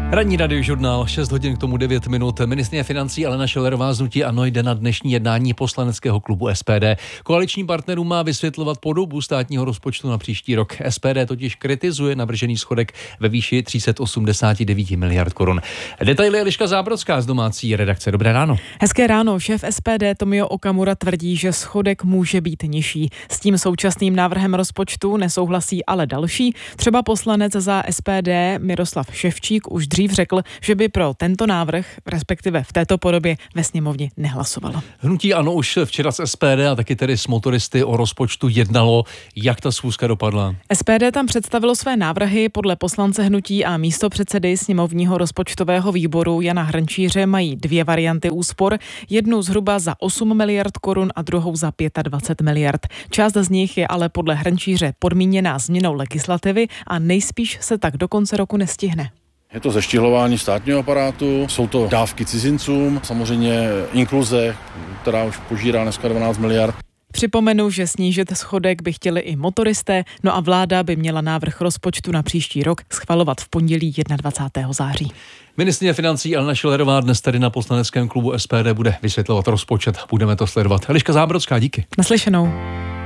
Ranní radiožurnál, 6 hodin k tomu 9 minut. Ministryně financí Alena Schillerová z hnutí ANO jde na dnešní jednání poslaneckého klubu SPD. Koaličním partnerům má vysvětlovat podobu státního rozpočtu na příští rok. SPD totiž kritizuje navržený schodek ve výši 389 miliard korun. Detaily Eliška Zábrodská z domácí redakce. Dobré ráno. Hezké ráno. Šéf SPD Tomio Okamura tvrdí, že schodek může být nižší. S tím současným návrhem rozpočtu nesouhlasí ale další. Třeba poslanec za SPD Miroslav Ševčík už dřív řekl, že by pro tento návrh, respektive v této podobě, ve sněmovně nehlasovalo. Hnutí ANO už včera s SPD a taky tedy s motoristy o rozpočtu jednalo. Jak ta schůzka dopadla? SPD tam představilo své návrhy. Podle poslance hnutí a místopředsedy sněmovního rozpočtového výboru Jana Hrnčíře mají dvě varianty úspor. Jednu zhruba za 8 miliard korun a druhou za 25 miliard. Část z nich je ale podle Hrnčíře podmíněná změnou legislativy a nejspíš se tak do konce roku nestihne. Je to zeštihlování státního aparátu, jsou to dávky cizincům, samozřejmě inkluze, která už požírá dneska 12 miliard. Připomenu, že snížit schodek by chtěli i motoristé, no a vláda by měla návrh rozpočtu na příští rok schvalovat v pondělí 21. září. Ministryně financí Alena Schillerová dnes tady na poslaneckém klubu SPD bude vysvětlovat rozpočet. Budeme to sledovat. Eliška Zábrodská, díky. Naslyšenou.